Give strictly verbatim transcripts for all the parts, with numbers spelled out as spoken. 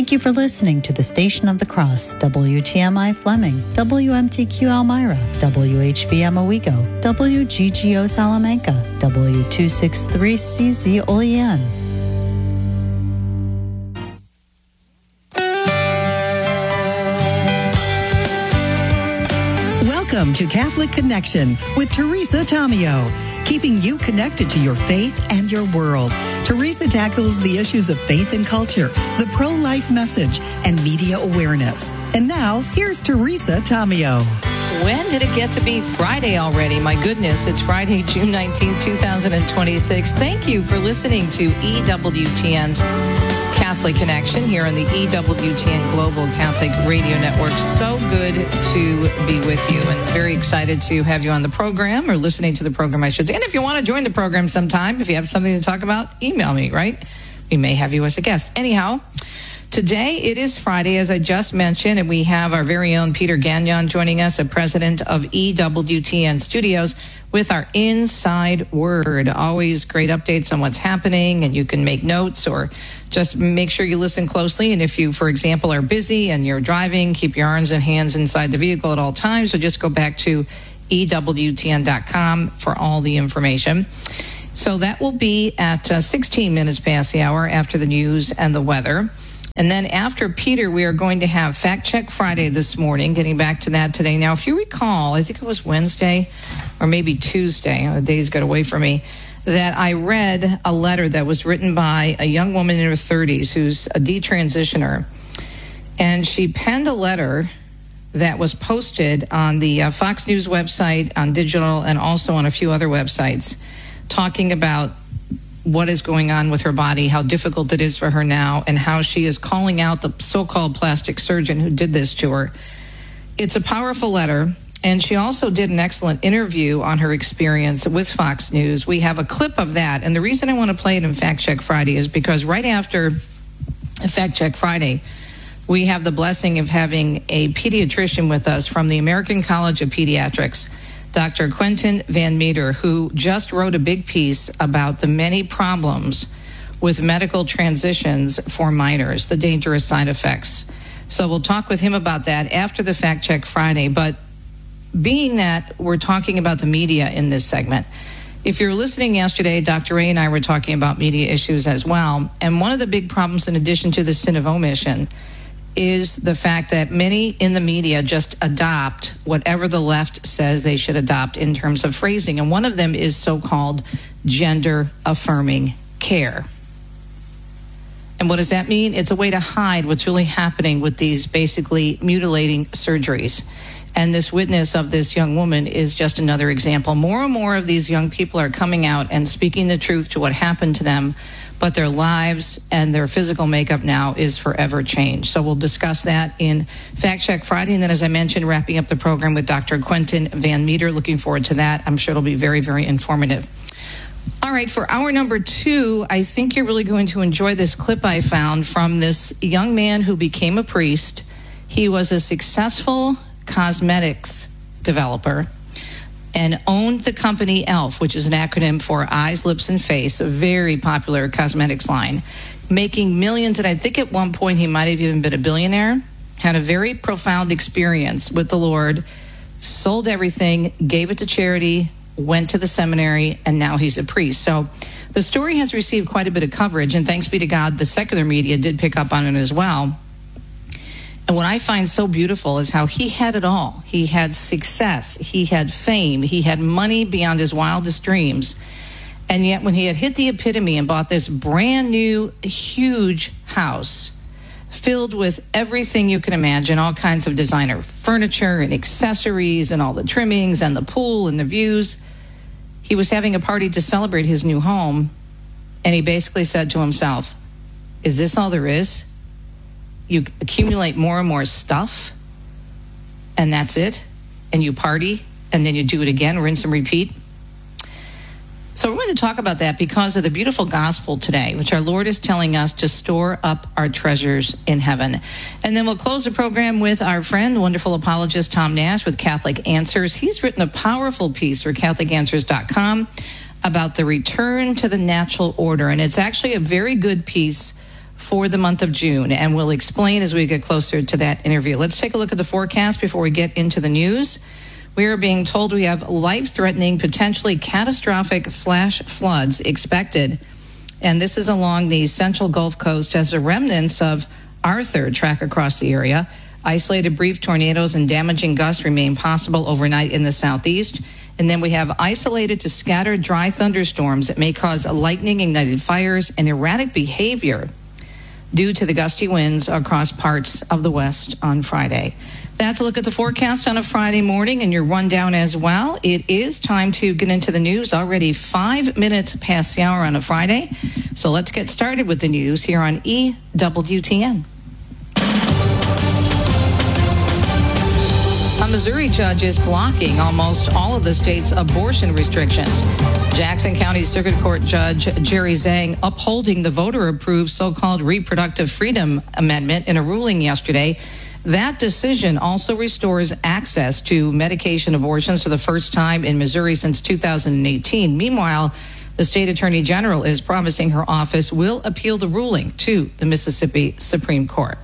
Thank you for listening to the Station of the Cross, W T M I Fleming, W M T Q Elmira, W H V M Owego, W G G O Salamanca, W two sixty-three C Z Olean. Welcome to Catholic Connection with Teresa Tomeo, keeping you connected to your faith and your world. Teresa tackles the issues of faith and culture, the pro-life message, and media awareness. And now, here's Teresa Tomeo. When did it get to be Friday already? My goodness, it's Friday, June nineteenth, twenty twenty-six. Thank you for listening to E W T N's Catholic Connection here on the E W T N Global Catholic Radio Network. So good to be with you and very excited to have you on the program, or listening to the program, I should say. And if you want to join the program sometime, if you have something to talk about, email me, right? We may have you as a guest. Anyhow, today it is Friday, as I just mentioned, and we have our very own Peter Gagnon joining us, a president of E W T N Studios, with our Inside Word. Always great updates on what's happening, and you can make notes or just make sure you listen closely. And if you, for example, are busy and you're driving, keep your arms and hands inside the vehicle at all times. So just go back to E W T N dot com for all the information. So that will be at uh, sixteen minutes past the hour after the news and the weather. And then after Peter, we are going to have Fact Check Friday this morning, getting back to that today. Now, if you recall, I think it was Wednesday or maybe Tuesday, the days got away from me, that I read a letter that was written by a young woman in her thirties who's a detransitioner. And she penned a letter that was posted on the uh, Fox News website, on digital, and also on a few other websites, talking about what is going on with her body, how difficult it is for her now, and how she is calling out the so-called plastic surgeon who did this to her. It's a powerful letter, and she also did an excellent interview on her experience with Fox News. We have a clip of that, and the reason I want to play it in Fact Check Friday is because right after Fact Check Friday, we have the blessing of having a pediatrician with us from the American College of Pediatrics, Doctor Quentin Van Meter, who just wrote a big piece about the many problems with medical transitions for minors, the dangerous side effects. So we'll talk with him about that after the Fact Check Friday. But being that we're talking about the media in this segment, if you're listening yesterday, Doctor Ray and I were talking about media issues as well. And one of the big problems, in addition to the sin of omission, is the fact that many in the media just adopt whatever the left says they should adopt in terms of phrasing. And one of them is so-called gender-affirming care. And what does that mean? It's a way to hide what's really happening with these basically mutilating surgeries. And this witness of this young woman is just another example. More and more of these young people are coming out and speaking the truth to what happened to them, but their lives and their physical makeup now is forever changed. So we'll discuss that in Fact Check Friday. And then, as I mentioned, wrapping up the program with Doctor Quentin Van Meter. Looking forward to that. I'm sure it'll be very, very informative. All right, for hour number two, I think you're really going to enjoy this clip I found from this young man who became a priest. He was a successful cosmetics developer and owned the company E L F, which is an acronym for Eyes, Lips, and Face, a very popular cosmetics line, making millions. And I think at one point he might have even been a billionaire, had a very profound experience with the Lord, sold everything, gave it to charity, went to the seminary, and now he's a priest. So the story has received quite a bit of coverage, and thanks be to God, the secular media did pick up on it as well. And what I find so beautiful is how he had it all. He had success, he had fame, he had money beyond his wildest dreams. And yet when he had hit the epitome and bought this brand new, huge house filled with everything you can imagine, all kinds of designer furniture and accessories and all the trimmings and the pool and the views, he was having a party to celebrate his new home. And he basically said to himself, is this all there is? You accumulate more and more stuff, and that's it, and you party, and then you do it again, rinse and repeat. So we're going to talk about that because of the beautiful gospel today, which our Lord is telling us to store up our treasures in heaven. And then we'll close the program with our friend, wonderful apologist Tom Nash with Catholic Answers. He's written a powerful piece for Catholic Answers dot com about the return to the natural order, and it's actually a very good piece for the month of June, and we'll explain as we get closer to that interview. Let's take a look at the forecast before we get into the news. We are being told we have life-threatening, potentially catastrophic flash floods expected, and this is along the central Gulf Coast as the remnants of Arthur track across the area. Isolated brief tornadoes and damaging gusts remain possible overnight in the southeast. And then we have isolated to scattered dry thunderstorms that may cause lightning-ignited fires and erratic behavior due to the gusty winds across parts of the west on Friday. That's a look at the forecast on a Friday morning and your rundown as well. It is time to get into the news. Already five minutes past the hour on a Friday. So let's get started with the news here on E W T N. A Missouri judge is blocking almost all of the state's abortion restrictions. Jackson County Circuit Court Judge Jerry Zhang upholding the voter-approved so-called Reproductive Freedom Amendment in a ruling yesterday. That decision also restores access to medication abortions for the first time in Missouri since two thousand eighteen. Meanwhile, the state attorney general is promising her office will appeal the ruling to the Mississippi Supreme Court.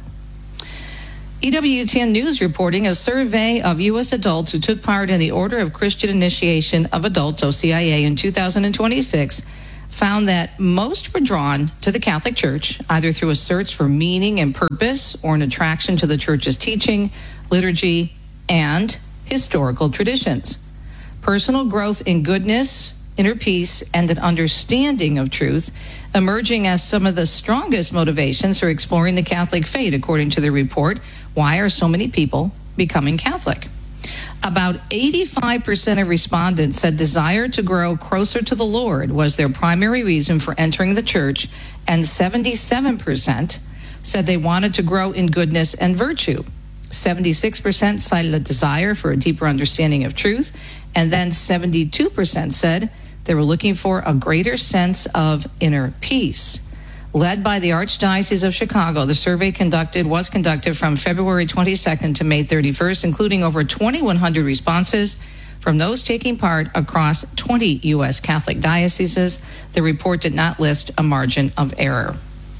E W T N News reporting a survey of U S adults who took part in the Order of Christian Initiation of Adults, O C I A, in two thousand twenty-six found that most were drawn to the Catholic Church, either through a search for meaning and purpose or an attraction to the Church's teaching, liturgy, and historical traditions. Personal growth in goodness, inner peace, and an understanding of truth emerging as some of the strongest motivations for exploring the Catholic faith, according to the report. Why are so many people becoming Catholic? About eighty-five percent of respondents said desire to grow closer to the Lord was their primary reason for entering the church, and seventy-seven percent said they wanted to grow in goodness and virtue. seventy-six percent cited a desire for a deeper understanding of truth, and then seventy-two percent said they were looking for a greater sense of inner peace. Led by the Archdiocese of Chicago, the survey conducted was conducted from February twenty-second to May thirty-first, including over twenty-one hundred responses from those taking part across twenty U S Catholic dioceses. The report did not list a margin of error.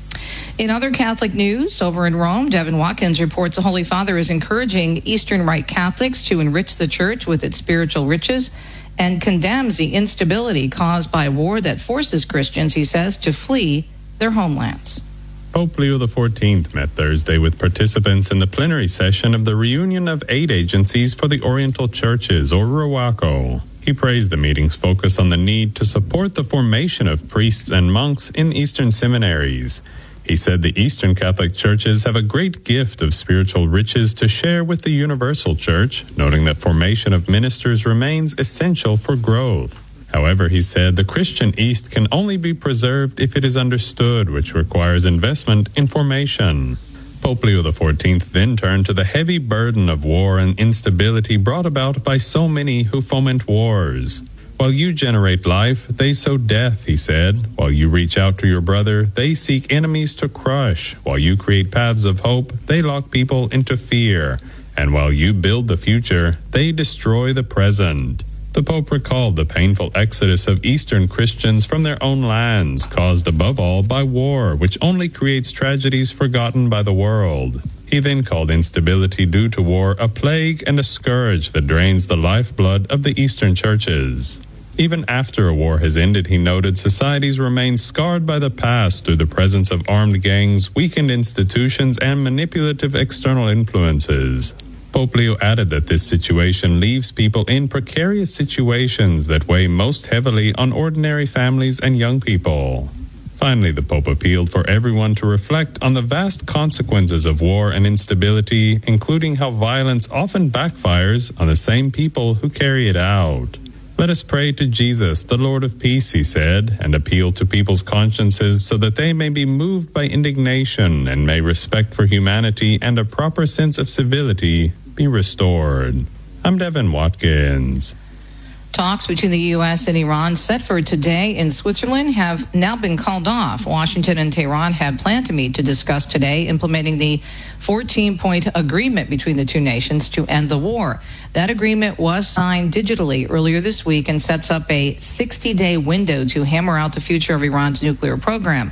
In other Catholic news, over in Rome, Devin Watkins reports the Holy Father is encouraging Eastern Rite Catholics to enrich the church with its spiritual riches and condemns the instability caused by a war that forces Christians, he says, to flee their homelands. Pope Leo the fourteenth met Thursday with participants in the plenary session of the Reunion of Aid Agencies for the Oriental Churches, or ROACO. He praised the meeting's focus on the need to support the formation of priests and monks in Eastern seminaries. He said the Eastern Catholic churches have a great gift of spiritual riches to share with the Universal Church, noting that formation of ministers remains essential for growth. However, he said the Christian East can only be preserved if it is understood, which requires investment in formation. Pope Leo the fourteenth then turned to the heavy burden of war and instability brought about by so many who foment wars. While you generate life, they sow death, he said. While you reach out to your brother, they seek enemies to crush. While you create paths of hope, they lock people into fear. And while you build the future, they destroy the present. The Pope recalled the painful exodus of Eastern Christians from their own lands, caused above all by war, which only creates tragedies forgotten by the world. He then called instability due to war a plague and a scourge that drains the lifeblood of the Eastern churches. Even after a war has ended, he noted, societies remain scarred by the past through the presence of armed gangs, weakened institutions, and manipulative external influences. Pope Leo added that this situation leaves people in precarious situations that weigh most heavily on ordinary families and young people. Finally, the Pope appealed for everyone to reflect on the vast consequences of war and instability, including how violence often backfires on the same people who carry it out. Let us pray to Jesus, the Lord of Peace, he said, and appeal to people's consciences so that they may be moved by indignation and may respect for humanity and a proper sense of civility be restored. I'm Devin Watkins. Talks between the U S and Iran set for today in Switzerland have now been called off. Washington and Tehran had planned to meet to discuss today implementing the fourteen-point agreement between the two nations to end the war. That agreement was signed digitally earlier this week and sets up a sixty-day window to hammer out the future of Iran's nuclear program.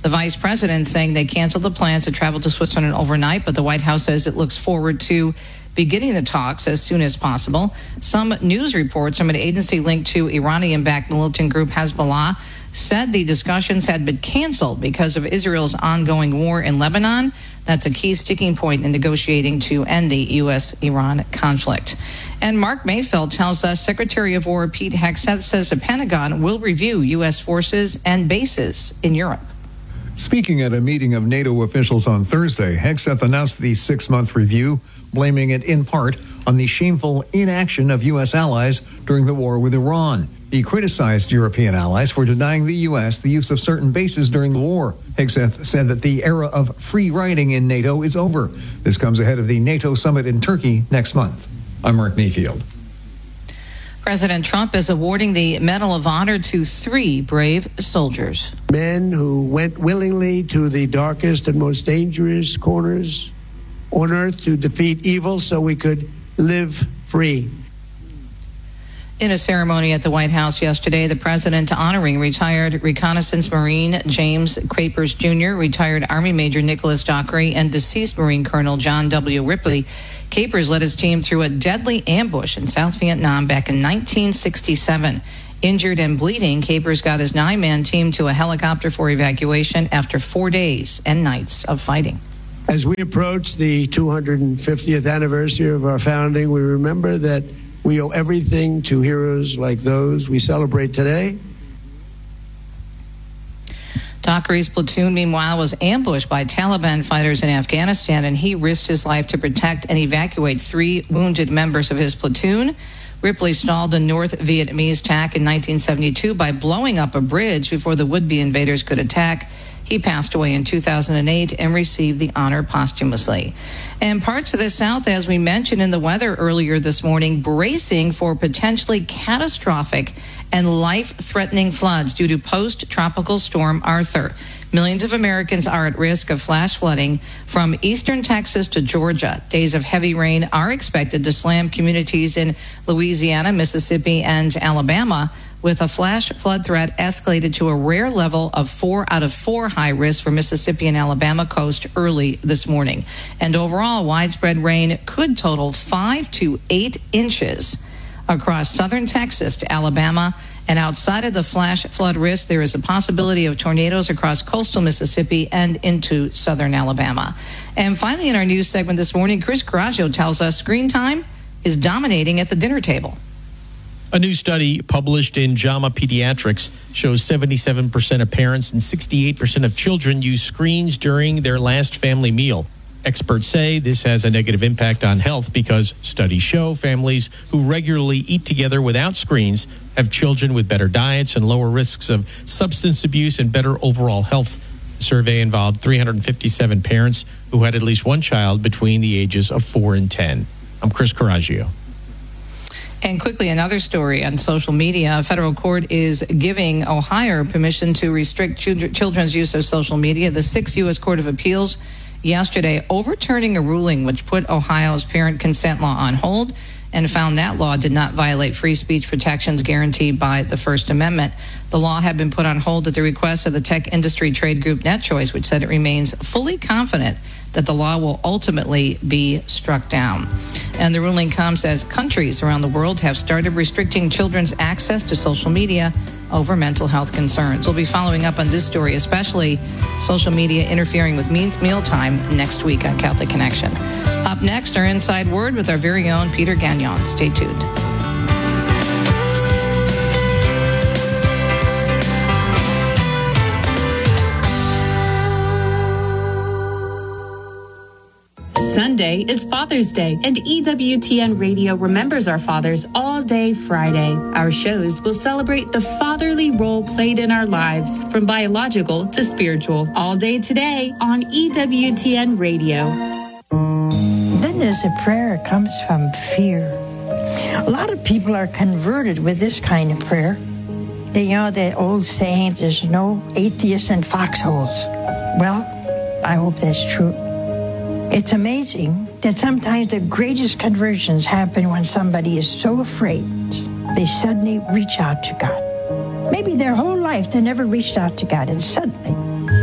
The vice president saying they canceled the plans to travel to Switzerland overnight, but the White House says it looks forward to beginning the talks as soon as possible. Some news reports from an agency linked to Iranian-backed militant group Hezbollah said the discussions had been canceled because of Israel's ongoing war in Lebanon. That's a key sticking point in negotiating to end the U S Iran conflict. And Mark Mayfield tells us Secretary of War Pete Hegseth says the Pentagon will review U S forces and bases in Europe. Speaking at a meeting of NATO officials on Thursday, Hegseth announced the six-month review, blaming it in part on the shameful inaction of U S allies during the war with Iran. He criticized European allies for denying the U S the use of certain bases during the war. Hegseth said that the era of free riding in NATO is over. This comes ahead of the NATO summit in Turkey next month. I'm Mark Mayfield. President Trump is awarding the Medal of Honor to three brave soldiers. Men who went willingly to the darkest and most dangerous corners on earth to defeat evil so we could live free. In a ceremony at the White House yesterday, the president honoring retired reconnaissance Marine James Crapers Junior, retired Army Major Nicholas Dockery, and deceased Marine Colonel John W. Ripley. Capers led his team through a deadly ambush in South Vietnam back in nineteen sixty-seven. Injured and bleeding, Capers got his nine-man team to a helicopter for evacuation after four days and nights of fighting. As we approach the two hundred fiftieth anniversary of our founding, we remember that we owe everything to heroes like those we celebrate today. Dockery's platoon, meanwhile, was ambushed by Taliban fighters in Afghanistan, and he risked his life to protect and evacuate three wounded members of his platoon. Ripley stalled a North Vietnamese attack in nineteen seventy-two by blowing up a bridge before the would-be invaders could attack. He passed away in two thousand eight and received the honor posthumously. And parts of the South, as we mentioned in the weather earlier this morning, bracing for potentially catastrophic and life-threatening floods due to post-tropical storm Arthur. Millions of Americans are at risk of flash flooding from eastern Texas to Georgia. Days of heavy rain are expected to slam communities in Louisiana, Mississippi, and Alabama, with a flash flood threat escalated to a rare level of four out of four high risk for Mississippi and Alabama coast early this morning. And overall, widespread rain could total five to eight inches across southern Texas to Alabama. And outside of the flash flood risk, there is a possibility of tornadoes across coastal Mississippi and into southern Alabama. And finally, in our news segment this morning, Chris Coraggio tells us screen time is dominating at the dinner table. A new study published in JAMA Pediatrics shows seventy-seven percent of parents and sixty-eight percent of children use screens during their last family meal. Experts say this has a negative impact on health because studies show families who regularly eat together without screens have children with better diets and lower risks of substance abuse and better overall health. The survey involved three hundred fifty-seven parents who had at least one child between the ages of four and ten. I'm Chris Coraggio. And quickly, another story on social media. A federal court is giving Ohio permission to restrict children's use of social media. The Sixth U S Court of Appeals yesterday overturning a ruling which put Ohio's parent consent law on hold and found that law did not violate free speech protections guaranteed by the First Amendment. The law had been put on hold at the request of the tech industry trade group NetChoice, which said it remains fully confident that the law will ultimately be struck down. And the ruling comes as countries around the world have started restricting children's access to social media over mental health concerns. We'll be following up on this story, especially social media interfering with me- mealtime next week on Catholic Connection. Up next, our Inside Word with our very own Peter Gagnon. Stay tuned. Sunday is Father's Day, and E W T N Radio remembers our fathers all day Friday. Our shows will celebrate the fatherly role played in our lives, from biological to spiritual, all day today on E W T N Radio. Then there's a prayer that comes from fear. A lot of people are converted with this kind of prayer. They, you know, the old saying, there's no atheists in foxholes. Well, I hope that's true. It's amazing that sometimes the greatest conversions happen when somebody is so afraid they suddenly reach out to God. Maybe their whole life they never reached out to God, and suddenly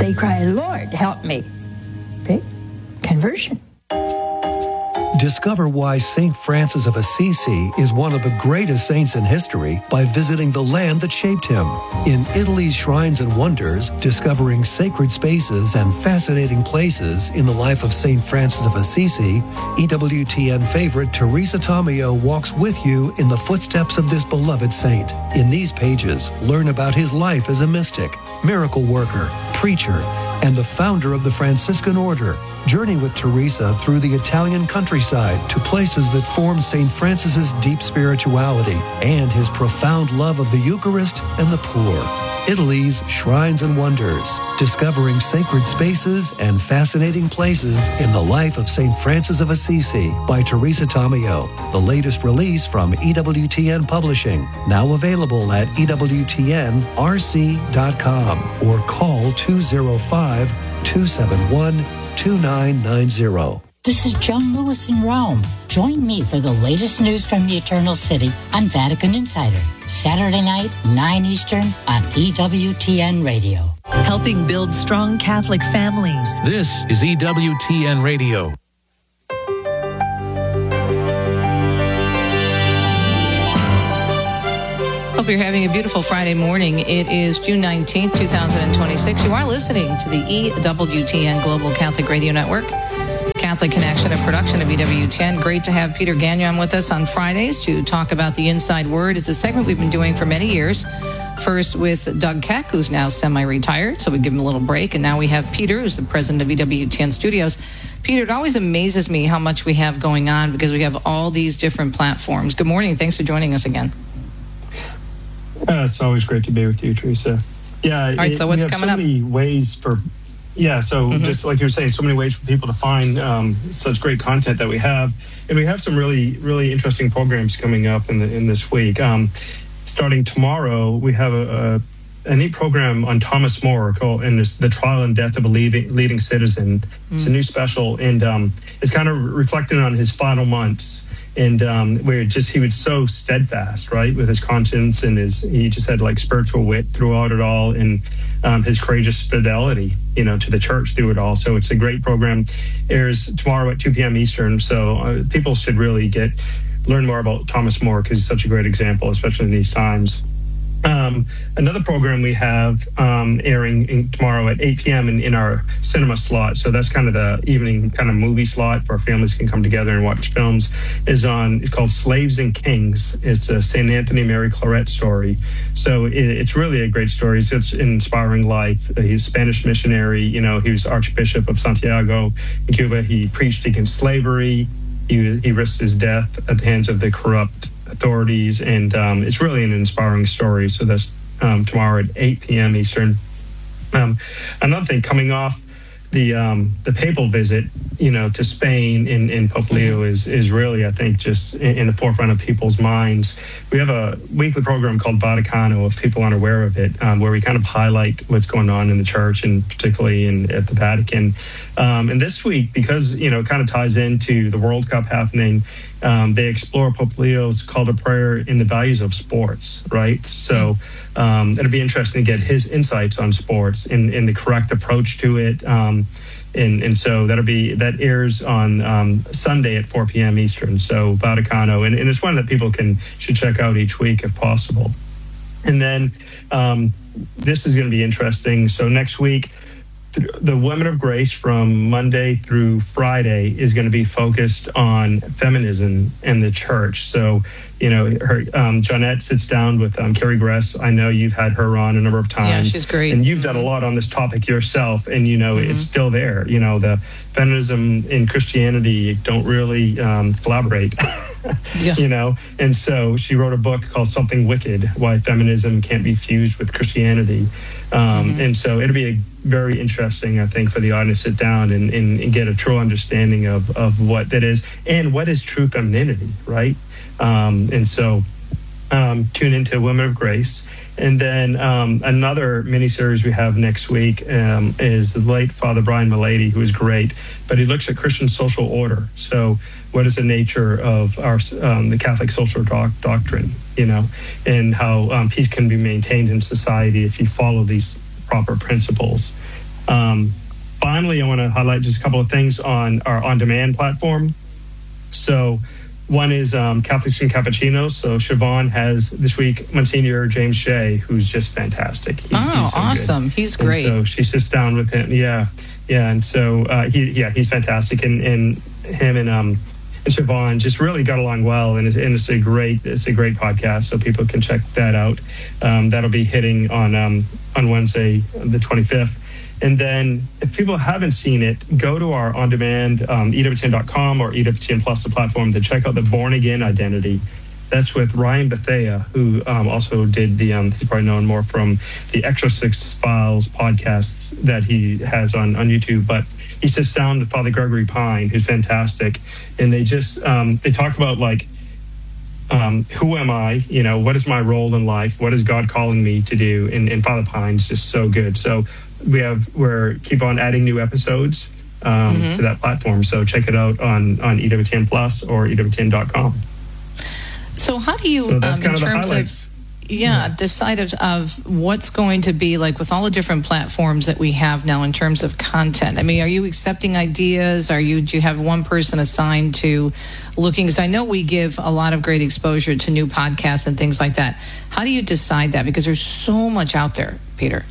They cry, Lord, help me. Okay? Conversion. Discover why Saint Francis of Assisi is one of the greatest saints in history by visiting the land that shaped him. In Italy's Shrines and Wonders, discovering sacred spaces and fascinating places in the life of Saint Francis of Assisi, E W T N favorite Teresa Tomeo walks with you in the footsteps of this beloved saint. In these pages, learn about his life as a mystic, miracle worker, preacher, and the founder of the Franciscan Order. Journey with Teresa through the Italian countryside to places that form Saint Francis's deep spirituality and his profound love of the Eucharist and the poor. Italy's Shrines and Wonders, discovering sacred spaces and fascinating places in the life of Saint Francis of Assisi by Teresa Tomeo. The latest release from E W T N Publishing, now available at E W T N R C dot com or call two oh five, two seven one, two nine nine zero. This is John Lewis in Rome. Join me for the latest news from the Eternal City on Vatican Insider. Saturday night, nine Eastern on E W T N Radio. Helping build strong Catholic families. This is E W T N Radio. Hope you're having a beautiful Friday morning. It is June nineteenth, twenty twenty-six. You are listening to the E W T N Global Catholic Radio Network. Catholic Connection, a production of E W T N. Great to have Peter Gagnon with us on Fridays to talk about the Inside Word. It's a segment we've been doing for many years. First with Doug Keck, who's now semi-retired, so we give him a little break. And now we have Peter, who's the president of E W T N Studios. Peter, it always amazes me how much we have going on because we have all these different platforms. Good morning. Thanks for joining us again. Uh, it's always great to be with you, Teresa. Yeah. All right, it, so what's coming so up? Many ways for... Yeah, so mm-hmm. just like you were saying, so many ways for people to find um, such great content that we have. And we have some really, really interesting programs coming up in the, in this week. Um, starting tomorrow, we have a, a, a neat program on Thomas More called and it's The Trial and Death of a Leading, leading Citizen. Mm-hmm. It's a new special, and um, it's kind of reflecting on his final months. And um, where just he was so steadfast, right, with his conscience and his he just had like spiritual wit throughout it all, and um, his courageous fidelity, you know, to the church through it all. So it's a great program. Airs tomorrow at two p.m. Eastern. So uh, people should really get learn more about Thomas More because he's such a great example, especially in these times. Um, another program we have um, airing in, tomorrow at eight p.m. In, in our cinema slot, so that's kind of the evening kind of movie slot where families can come together and watch films, is on, it's called Slaves and Kings. It's a Saint Anthony Mary Claret story. So it, it's really a great story. It's, it's an inspiring life. He's a Spanish missionary. You know, he was Archbishop of Santiago in Cuba. He preached against slavery. He, he risked his death at the hands of the corrupt authorities, and um, it's really an inspiring story. So that's um, tomorrow at eight p.m. Eastern. Um, another thing, coming off the um, the papal visit, you know, to Spain in, in Pope Leo mm-hmm. is is really, I think, just in, in the forefront of people's minds. We have a weekly program called Vaticano, if people aren't aware of it, um, where we kind of highlight what's going on in the church and particularly in at the Vatican. Um, and this week, because, you know, it kind of ties into the World Cup happening, um, they explore Pope Leo's call to prayer in the values of sports, right? So um, it'll be interesting to get his insights on sports and, and the correct approach to it. Um, And, and so that'll be that airs on um, Sunday at four p.m. Eastern. So Vaticano, and, and it's one that people can should check out each week if possible. And then um, this is going to be interesting. So next week, the Women of Grace from Monday through Friday is going to be focused on feminism and the church. So, you know, her um, Jeanette sits down with um, Carrie Gress. I know you've had her on a number of times. Yeah, she's great. And you've mm-hmm. done a lot on this topic yourself. And, you know, mm-hmm. it's still there. You know, the feminism in Christianity don't really um, collaborate, yeah. you know. And so she wrote a book called Something Wicked, Why Feminism Can't Be Fused with Christianity. Um, mm-hmm. And so it'll be a very interesting, I think, for the audience to sit down and, and, and get a true understanding of, of what that is and what is true femininity, right? Um, and so um, tune into Women of Grace. And then um, another mini-series we have next week um, is the late Father Brian Mullady, who is great, but he looks at Christian social order. So what is the nature of our um, the Catholic social doc- doctrine, you know, and how um, peace can be maintained in society if you follow these proper principles. Um, finally, I want to highlight just a couple of things on our on-demand platform. So one is um, Catholics and Cappuccinos. So Siobhan has this week Monsignor James Shea, who's just fantastic. He, oh, he's so awesome. good. He's great. And so she sits down with him. Yeah. Yeah. And so, uh, he, yeah, he's fantastic. And, and him and, um, and Siobhan just really got along well. And, it, and it's a great, it's a great podcast. So people can check that out. Um, that'll be hitting on, um, on Wednesday, the twenty-fifth. And then if people haven't seen it, go to our on-demand um, E W T N dot com or E W T N Plus, the platform, to check out the Born Again Identity. That's with Ryan Bethea, who um, also did the, um, he's probably known more from the Exorcist Files podcasts that he has on, on YouTube. But he sits down with Father Gregory Pine, who's fantastic. And they just, um, they talk about like, Um, who am I? You know, what is my role in life? What is God calling me to do? And, and Father Pine's just so good. So we have, we're keep on adding new episodes um, mm-hmm. to that platform. So check it out on, on E W T N Plus or E W T N dot com. So how do you, so that's um, kind in of terms the of, yeah, yeah, decide of, of what's going to be like with all the different platforms that we have now in terms of content? I mean, are you accepting ideas? Are you, do you have one person assigned to looking? Because I know we give a lot of great exposure to new podcasts and things like that. How do you decide that? Because there's so much out there, Peter.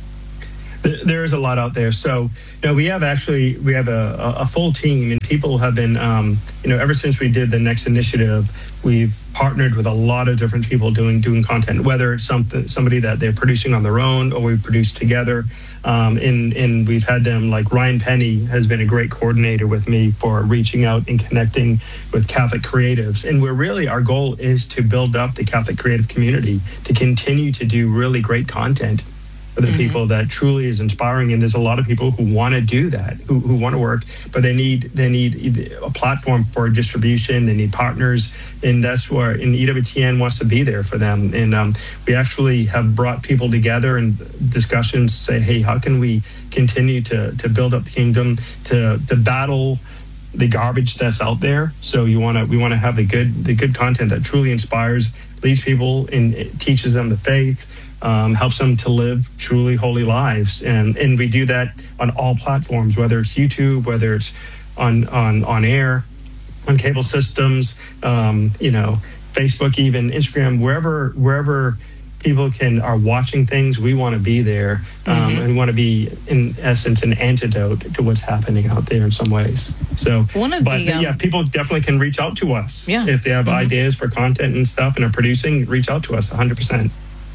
There is a lot out there. So, you know, we have actually, we have a, a full team, and people have been, um, you know, ever since we did the Next Initiative, we've partnered with a lot of different people doing doing content, whether it's something, somebody that they're producing on their own or we produce together. Um, and, and we've had them, like Ryan Penny has been a great coordinator with me for reaching out and connecting with Catholic creatives. And we're really, our goal is to build up the Catholic creative community, to continue to do really great content for the mm-hmm. people that truly is inspiring. And there's a lot of people who want to do that, who, who want to work, but they need they need a platform for distribution. They need partners, and that's where and E W T N wants to be there for them. And um, we actually have brought people together in discussions to say, hey, how can we continue to to build up the kingdom, to to battle the garbage that's out there? So you want to we want to have the good the good content that truly inspires, leads people, and it teaches them the faith. Um, helps them to live truly holy lives. And and we do that on all platforms, whether it's YouTube, whether it's on on, on air, on cable systems, um, you know, Facebook, even Instagram, wherever wherever people can are watching things, we want to be there. Um, mm-hmm. And want to be, in essence, an antidote to what's happening out there in some ways. So, One of but the, um, yeah, people definitely can reach out to us. Yeah. If they have mm-hmm. ideas for content and stuff and are producing, reach out to us one hundred percent.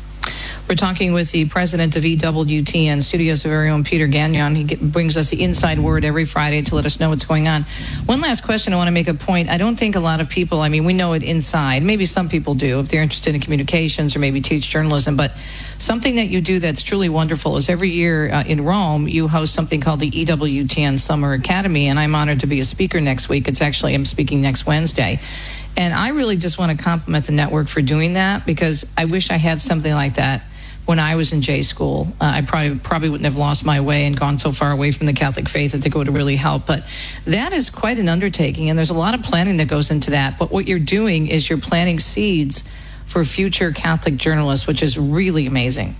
We're talking with the president of E W T N Studios, of our own Peter Gagnon. He get, brings us the inside word every Friday to let us know what's going on. One last question. I want to make a point. I don't think a lot of people, I mean, we know it inside. Maybe some people do if they're interested in communications or maybe teach journalism. But something that you do that's truly wonderful is every year uh, in Rome, you host something called the E W T N Summer Academy. And I'm honored to be a speaker next week. It's actually, I'm speaking next Wednesday. And I really just want to compliment the network for doing that, because I wish I had something like that when I was in J school. Uh, I probably probably wouldn't have lost my way and gone so far away from the Catholic faith. I think it would have really helped. But that is quite an undertaking, and there's a lot of planning that goes into that. But what you're doing is you're planting seeds for future Catholic journalists, which is really amazing.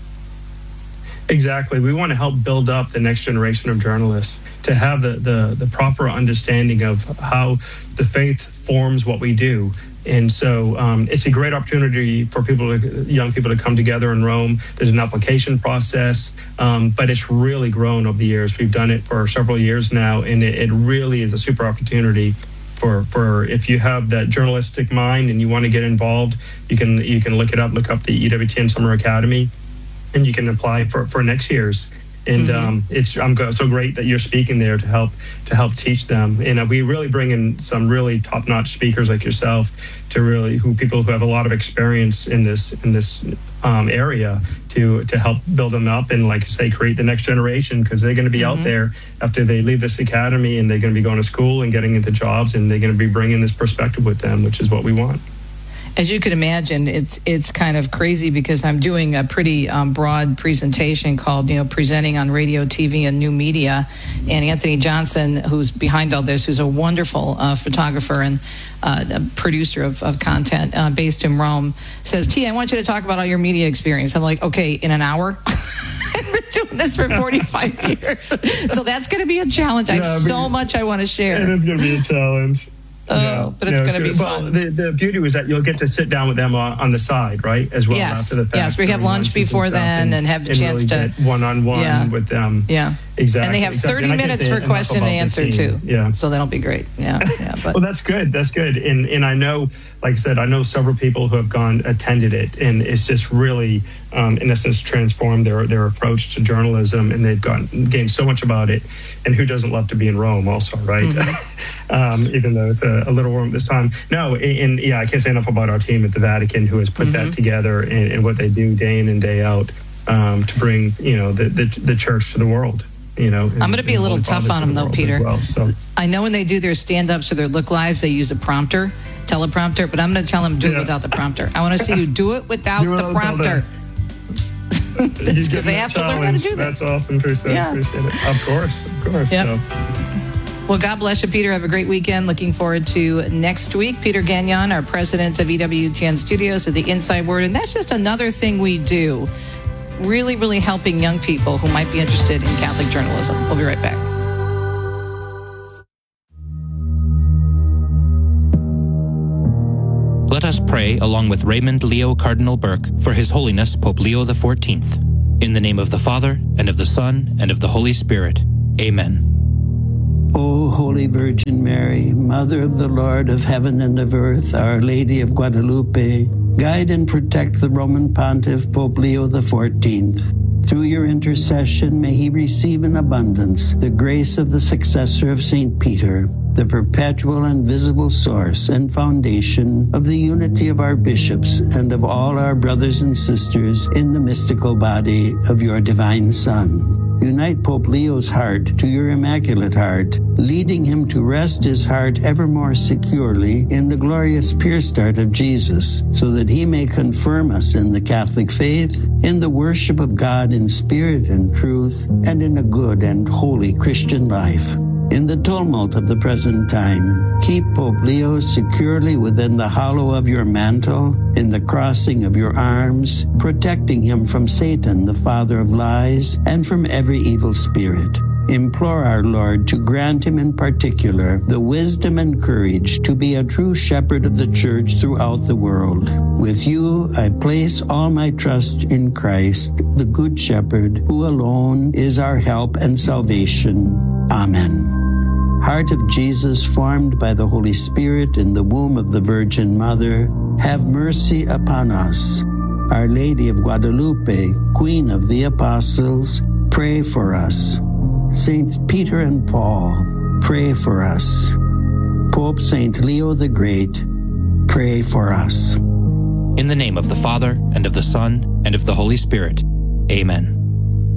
Exactly. We want to help build up the next generation of journalists to have the, the, the proper understanding of how the faith forms what we do. And so um, it's a great opportunity for people, to, young people, to come together in Rome. There's an application process, um, but it's really grown over the years. We've done it for several years now, and it, it really is a super opportunity for, for if you have that journalistic mind and you want to get involved, you can you can look it up, look up the E W T N Summer Academy, and you can apply for, for next year's. And mm-hmm. um, it's I'm so great that you're speaking there to help to help teach them. And uh, we really bring in some really top-notch speakers like yourself to really who people who have a lot of experience in this in this um, area to to help build them up and, like I say, create the next generation, because they're going to be mm-hmm. out there after they leave this academy, and they're going to be going to school and getting into jobs, and they're going to be bringing this perspective with them, which is what we want. As you can imagine, it's it's kind of crazy, because I'm doing a pretty um, broad presentation called, you know, presenting on radio, T V, and new media. And Anthony Johnson, who's behind all this, who's a wonderful uh, photographer and uh, a producer of, of content uh, based in Rome, says, T, I want you to talk about all your media experience. I'm like, okay, in an hour? I've been doing this for forty-five years. So that's going to be a challenge. I have Yeah, so but- much I want to share. It is going to be a challenge. Oh, Yeah, but it's yeah, going to be well, fun. The, the beauty was that you'll get to sit down with them on, on the side, right, as well Yes, after the fact. yes, we have during lunch lunches and before stuff, then and have a and chance really to- get one-on-one Yeah. with them. Yeah. Exactly. And they have exactly. thirty And I can't minutes say for enough question and about the answer, team. too. Yeah. So that'll be great. Yeah. yeah but Well, that's good. That's good. And and I know, like I said, I know several people who have gone attended it, and it's just really, um, in a sense, transformed their their approach to journalism, and they've gotten gained so much about it. And who doesn't love to be in Rome, also, right? Mm-hmm. um, even though it's a, a little warm this time. No, and, and yeah, I can't say enough about our team at the Vatican who has put Mm-hmm. that together and, and what they do day in and day out um, to bring you know the, the the church to the world. You know, I'm going to be a little tough on them, though, Peter. Well, so. I know when they do their stand-ups or their look lives, they use a prompter, teleprompter, but I'm going to tell them do Yeah. it without the prompter. I want to see you do it without Do it the without prompter. You Because give they me have a to learn how to challenge. do that. That's awesome, Teresa. Yeah. I appreciate it. Of course, of course. Yep. So. Well, God bless you, Peter. Have a great weekend. Looking forward to next week. Peter Gagnon, our president of E W T N Studios of the Inside Word. And that's just another thing we do. Really, really helping young people who might be interested in Catholic journalism. We'll be right back. Let us pray along with Raymond Leo Cardinal Burke for His Holiness Pope Leo the fourteenth. In the name of the Father, and of the Son, and of the Holy Spirit. Amen. O Holy Virgin Mary, Mother of the Lord of heaven and of earth, Our Lady of Guadalupe, guide and protect the Roman Pontiff Pope Leo the fourteenth. Through your intercession, may he receive in abundance the grace of the successor of Saint Peter, the perpetual and visible source and foundation of the unity of our bishops and of all our brothers and sisters in the mystical body of your divine Son. Unite Pope Leo's heart to your Immaculate Heart, leading him to rest his heart ever more securely in the glorious pierced heart of Jesus, so that he may confirm us in the Catholic faith, in the worship of God in spirit and truth, and in a good and holy Christian life. In the tumult of the present time, keep Pope Leo securely within the hollow of your mantle, in the crossing of your arms, protecting him from Satan, the father of lies, and from every evil spirit. Implore our Lord to grant him in particular the wisdom and courage to be a true shepherd of the church throughout the world. With you, I place all my trust in Christ, the Good Shepherd, who alone is our help and salvation. Amen. Heart of Jesus, formed by the Holy Spirit in the womb of the Virgin Mother, have mercy upon us. Our Lady of Guadalupe, Queen of the Apostles, pray for us. Saints Peter and Paul, pray for us. Pope Saint Leo the Great, pray for us. In the name of the Father, and of the Son, and of the Holy Spirit. Amen.